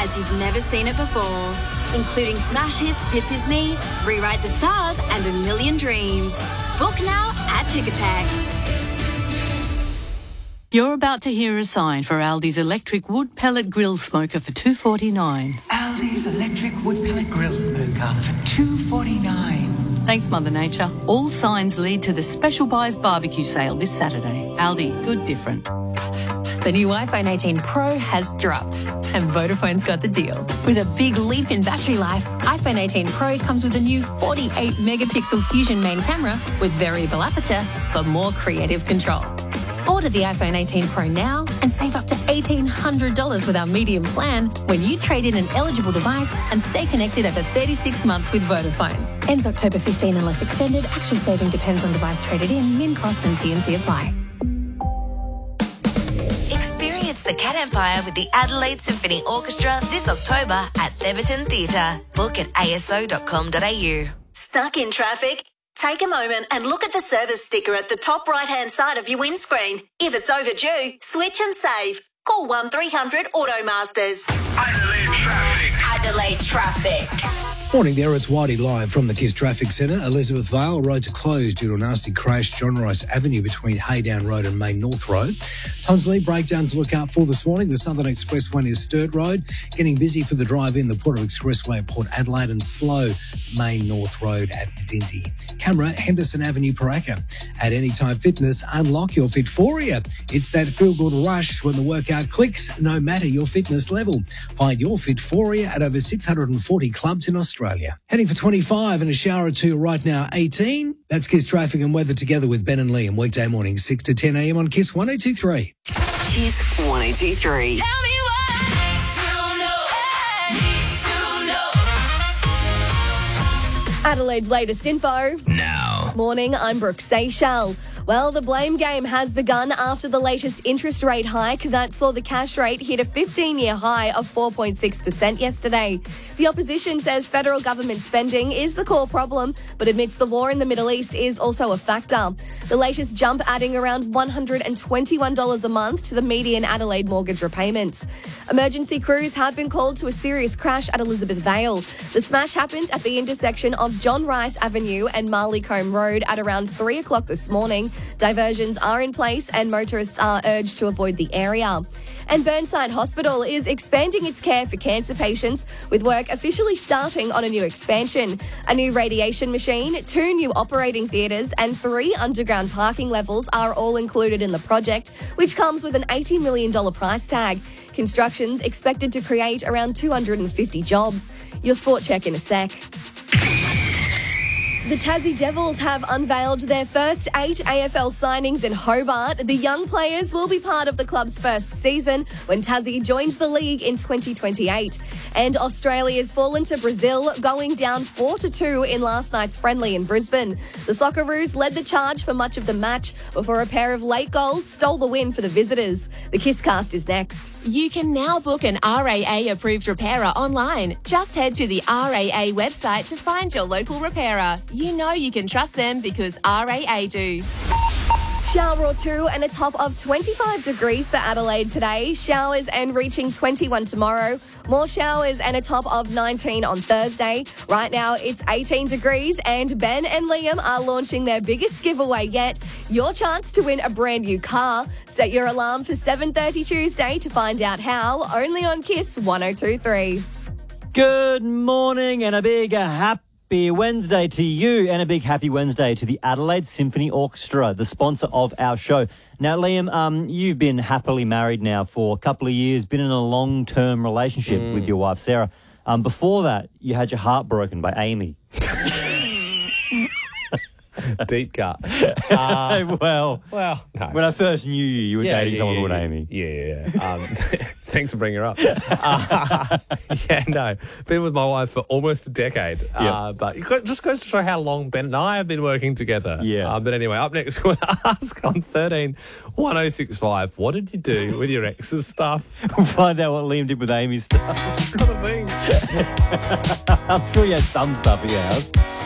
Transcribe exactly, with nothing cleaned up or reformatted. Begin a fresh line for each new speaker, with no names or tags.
as you've never seen it before, including smash hits This Is Me, Rewrite the Stars and A Million Dreams. Book now at Ticketek.
You're about to hear a sign for Aldi's electric wood pellet grill smoker for two dollars forty-nine.
Aldi's electric wood pellet grill smoker for two dollars forty-nine.
Thanks, Mother Nature. All signs lead to the Special Buys barbecue sale this Saturday. Aldi, good different.
The new iPhone eighteen Pro has dropped, and Vodafone's got the deal. With a big leap in battery life, iPhone eighteen Pro comes with a new forty-eight megapixel Fusion main camera with variable aperture for more creative control. Order the iPhone eighteen Pro now and save up to eighteen hundred dollars with our medium plan when you trade in an eligible device and stay connected over thirty-six months with Vodafone. Ends October fifteenth unless extended. Actual saving depends on device traded in. Min cost and T and C apply.
Experience the Cat Empire with the Adelaide Symphony Orchestra this October at Theberton Theatre. Book at a s o dot com dot a u.
Stuck in traffic? Take a moment and look at the service sticker at the top right-hand side of your windscreen. If it's overdue, switch and save. Call one three hundred Automasters.
Adelaide Traffic.
Adelaide Traffic.
Morning there, it's Whitey live from the Kiss Traffic Centre. Elizabeth Vale, roads are closed due to a nasty crash. John Rice Avenue between Haydown Road and Main North Road. Tonsley, breakdowns to look out for this morning. The Southern Expressway is Sturt Road. Getting busy for the drive in the Porter Expressway at Port Adelaide and slow Main North Road at Dinty. Camera, Henderson Avenue, Paraka. At Anytime Fitness, unlock your Fitforia. It's that feel-good rush when the workout clicks, no matter your fitness level. Find your Fitforia at over six hundred forty clubs in Australia. Heading for twenty-five and a shower or two right now, eighteen. That's Kiss Traffic and Weather together with Ben and Liam. Weekday morning, six to ten a.m. on Kiss one oh two three.
Kiss one oh two three.
Tell me what to know, need to know. Adelaide's latest info.
Now.
Morning, I'm Brooke Seychelles. Well, the blame game has begun after the latest interest rate hike that saw the cash rate hit a fifteen-year high of four point six percent yesterday. The opposition says federal government spending is the core problem, but admits the war in the Middle East is also a factor. The latest jump adding around one hundred twenty-one dollars a month to the median Adelaide mortgage repayments. Emergency crews have been called to a serious crash at Elizabeth Vale. The smash happened at the intersection of John Rice Avenue and Marleycombe Road at around three o'clock this morning. Diversions are in place and motorists are urged to avoid the area. And Burnside Hospital is expanding its care for cancer patients, with work officially starting on a new expansion. A new radiation machine, two new operating theatres and three underground parking levels are all included in the project, which comes with an eighty million dollars price tag. Construction's expected to create around two hundred fifty jobs. Your sport check in a sec. The Tassie Devils have unveiled their first eight A F L signings in Hobart. The young players will be part of the club's first season when Tassie joins the league in twenty twenty-eight. And Australia's fallen to Brazil, going down four to two in last night's friendly in Brisbane. The Socceroos led the charge for much of the match before a pair of late goals stole the win for the visitors. The Kisscast is next.
You can now book an R A A-approved repairer online. Just head to the R A A website to find your local repairer. You know you can trust them because R A A do.
Shower or two and a top of twenty-five degrees for Adelaide today. Showers and reaching twenty-one tomorrow. More showers and a top of nineteen on Thursday. Right now it's eighteen degrees and Ben and Liam are launching their biggest giveaway yet. Your chance to win a brand new car. Set your alarm for seven thirty Tuesday to find out how. Only on Kiss one oh two three.
Good morning and a big happy Happy Wednesday to you and a big happy Wednesday to the Adelaide Symphony Orchestra, the sponsor of our show. Now, Liam, um, you've been happily married now for a couple of years, been in a long-term relationship mm. with your wife, Sarah. Um, before that, you had your heart broken by Amy.
Deep cut. Uh,
well,
well, no.
When I first knew you, you were
yeah,
dating
yeah,
someone
yeah,
called
yeah,
Amy.
Yeah, yeah. Um, thanks for bringing her up. Uh, yeah, no. Been with my wife for almost a decade. Uh,
yeah.
But it just goes to show how long Ben and I have been working together.
Yeah.
Uh, but anyway, up next, we'll ask on thirteen one oh six five, what did you do with your ex's stuff?
We'll find out what Liam did with Amy's stuff.
It's got to be.
I'm sure you had some stuff at your house.